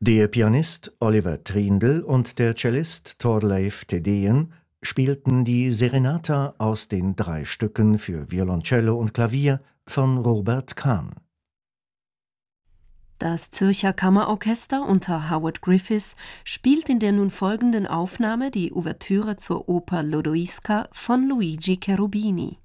Der Pianist Oliver Triendl und der Cellist Thorleif Thedéen spielten die Serenata aus den 3 Stücken für Violoncello und Klavier von Robert Kahn. Das Zürcher Kammerorchester unter Howard Griffiths spielt in der nun folgenden Aufnahme die Ouvertüre zur Oper Lodoiska von Luigi Cherubini.